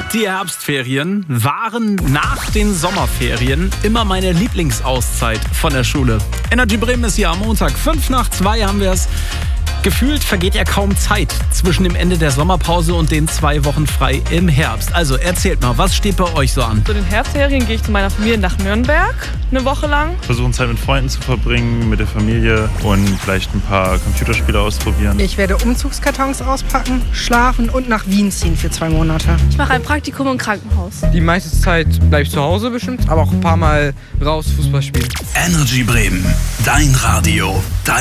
Die Herbstferien waren nach den Sommerferien immer meine Lieblingsauszeit von der Schule. Energy Bremen ist hier am Montag. 1:05 haben wir es. Gefühlt vergeht ja kaum Zeit zwischen dem Ende der Sommerpause und den 2 Wochen frei im Herbst. Also erzählt mal, was steht bei euch so an? Zu den Herbstferien gehe ich zu meiner Familie nach Nürnberg, eine Woche lang. Versuchen Zeit mit Freunden zu verbringen, mit der Familie und vielleicht ein paar Computerspiele ausprobieren. Ich werde Umzugskartons auspacken, schlafen und nach Wien ziehen für 2 Monate. Ich mache ein Praktikum im Krankenhaus. Die meiste Zeit bleibe ich zu Hause bestimmt, aber auch ein paar Mal raus Fußball spielen. Energy Bremen, dein Radio,